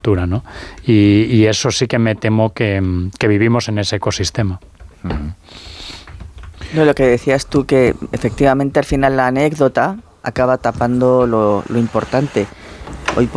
cultura, ¿no? Y eso sí que me temo que vivimos en ese ecosistema. No, lo que decías tú, que efectivamente al final la anécdota acaba tapando lo importante.